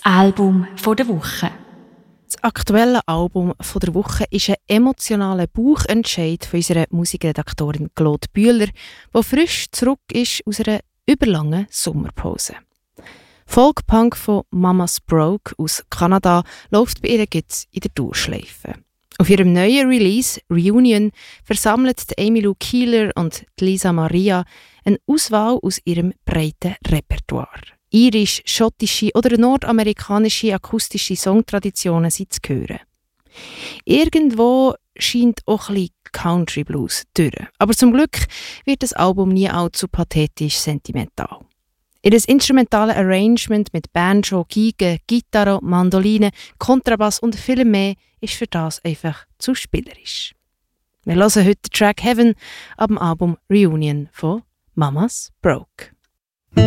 Album der Woche. Das aktuelle Album der Woche ist ein emotionaler Bauchentscheid von unserer Musikredaktorin Claude Bühler, die frisch zurück ist aus einer überlangen Sommerpause. Folkpunk von Mamas Broke aus Kanada läuft bei ihr jetzt in der Durchschleife. Auf ihrem neuen Release «Reunion» versammelt Amy Lou Keeler und Lisa Maria eine Auswahl aus ihrem breiten Repertoire. Irisch, schottische oder nordamerikanische akustische Songtraditionen sind zu hören. Irgendwo scheint auch ein bisschen Country Blues durch. Aber zum Glück wird das Album nie allzu pathetisch sentimental. Ihr instrumentales Arrangement mit Banjo, Geige, Gitarre, Mandoline, Kontrabass und viel mehr ist für das einfach zu spielerisch. Wir hören heute den Track «Heaven» ab dem Album «Reunion» von Mamas Broke.